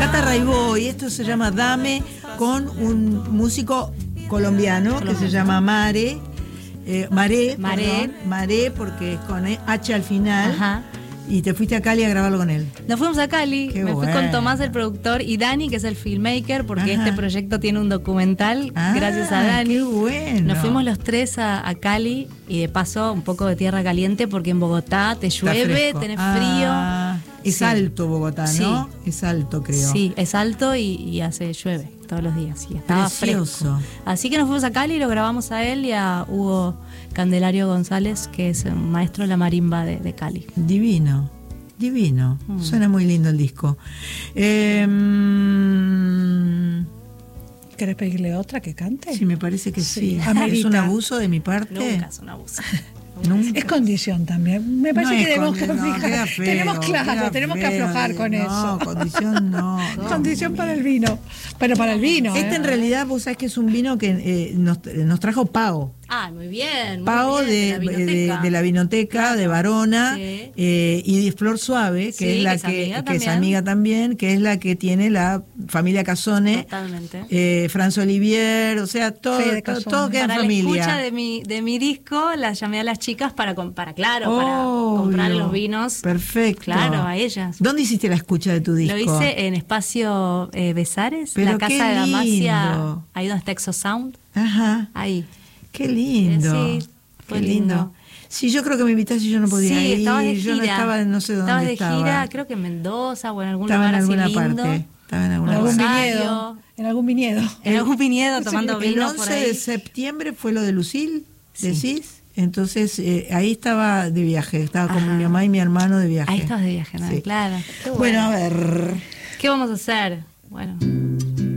Cata Raibó, y esto se llama Dame, con un músico colombiano que se llama Maré, porque es con H al final. Ajá. Y te fuiste a Cali a grabarlo con él. Nos fuimos a Cali, me fui con Tomás, el productor, y Dani, que es el filmmaker, porque este proyecto tiene un documental, gracias a Dani. ¡Qué bueno! Nos fuimos los tres a Cali, y de paso un poco de tierra caliente, porque en Bogotá te llueve, tenés frío. Es alto Bogotá, ¿no? Sí. Es alto, creo. Sí, es alto y llueve todos los días. Y estaba fresco. Así que nos fuimos a Cali y lo grabamos a él y a Hugo Candelario González, que es un maestro de la marimba de Cali. Divino, divino. Suena muy lindo el disco. ¿Querés pedirle otra que cante? Sí, me parece que sí. ¿Es un abuso de mi parte? Nunca es un abuso. ¿Nunca? Es condición también. Me parece que tenemos que fijar. Tenemos que aflojar con eso. Condición no. Condición para el vino. Pero para el vino. En realidad, vos sabés que es un vino que nos trajo Pao. Ah, muy bien. Pao de la Vinoteca, de Varona, y de Flor Suave, que es la que es amiga también, que es la que tiene la familia Casone. Totalmente. Franz Olivier, o sea, todo queda en familia. Para la escucha de mi disco, las llamé a las chicas para comprar los vinos. Perfecto. Claro, a ellas. ¿Dónde hiciste la escucha de tu disco? Lo hice en Espacio Besares, pero la casa de Damasia, ahí donde está Exo Sound. Ajá. Ahí. Qué lindo. Sí, fue lindo. Sí, yo creo que me invitaste y yo no podía ir. Estabas de gira. Yo no estaba, no sé dónde estaba. Estabas de gira, creo que en Mendoza o en algún lugar así lindo. Estaba en alguna parte. En algún viñedo. En algún viñedo tomando vino por ahí. El 11 de septiembre fue lo de Lucille, decís. Entonces, ahí estaba de viaje. Estaba con mi mamá y mi hermano de viaje. Ahí estabas de viaje, ¿no? Sí. Claro. Bueno, a ver. ¿Qué vamos a hacer? Bueno...